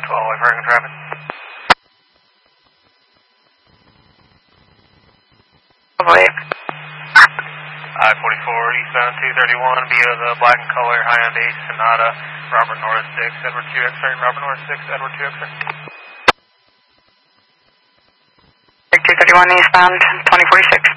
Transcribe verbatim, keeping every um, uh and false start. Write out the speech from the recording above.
Following American traffic. Wait. I forty-four eastbound two thirty-one via the black and color Hyundai Sonata, Robert Norris six, Edward two X-ray, Robert Norris six, Edward two X-ray. two thirty-one eastbound, twenty forty-six.